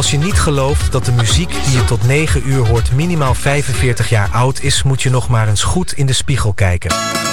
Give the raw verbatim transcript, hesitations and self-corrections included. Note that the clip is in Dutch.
Als je niet gelooft dat de muziek die je tot negen uur hoort minimaal vijfenveertig jaar oud is, moet je nog maar eens goed in de spiegel kijken.